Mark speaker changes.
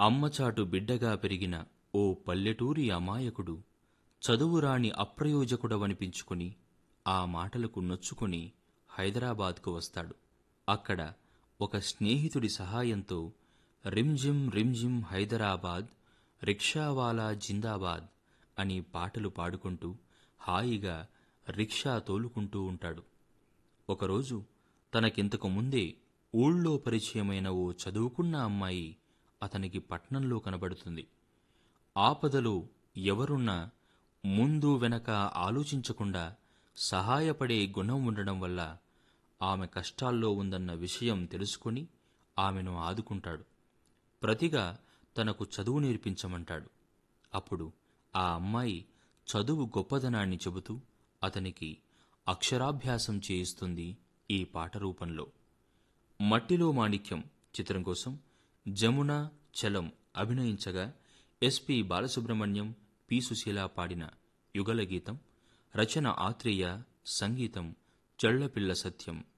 Speaker 1: అమ్మచాటు బిడ్డగా పెరిగిన ఓ పల్లెటూరి అమాయకుడు చదువురాని అప్రయోజకుడవనిపించుకుని ఆ మాటలకు నొచ్చుకుని హైదరాబాద్కు వస్తాడు. అక్కడ ఒక స్నేహితుడి సహాయంతో రిమ్జిమ్ రిమ్జిమ్ హైదరాబాద్, రిక్షావాలా జిందాబాద్ అని పాటలు పాడుకుంటూ హాయిగా రిక్షా తోలుకుంటూ ఉంటాడు. ఒకరోజు తనకింతకు ముందే ఊళ్ళో పరిచయమైన ఓ చదువుకున్న అమ్మాయి అతనికి పట్నంలో కనబడుతుంది. ఆపదలో ఎవరున్నా ముందు వెనక ఆలోచించకుండా సహాయపడే గుణం ఉండడం వల్ల ఆమె కష్టాల్లో ఉందన్న విషయం తెలుసుకొని ఆమెను ఆదుకుంటాడు. ప్రతిగా తనకు చదువు నేర్పించమంటాడు. అప్పుడు ఆ అమ్మాయి చదువు గొప్పదనాన్ని చెబుతూ అతనికి అక్షరాభ్యాసం చేయిస్తుంది ఈ పాట రూపంలో. మట్టిలో మాణిక్యం చిత్రం కోసం జమున, చలం అభినయించగా ఎస్పి బాలసుబ్రహ్మణ్యం, పి సుశీల పాడిన యుగల గీతం. రచన ఆత్రేయ, సంగీతం చళ్లపిళ్ల సత్యం.